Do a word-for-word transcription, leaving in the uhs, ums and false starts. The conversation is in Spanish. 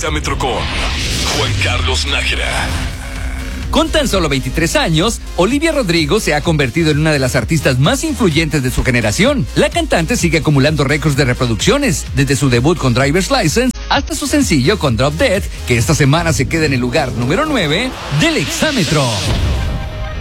Exámetro con Juan Carlos Nájera. Con tan solo veintitrés años, Olivia Rodrigo se ha convertido en una de las artistas más influyentes de su generación. La cantante sigue acumulando récords de reproducciones, desde su debut con Driver's License hasta su sencillo con Drop Dead, que esta semana se queda en el lugar número nueve del Exámetro.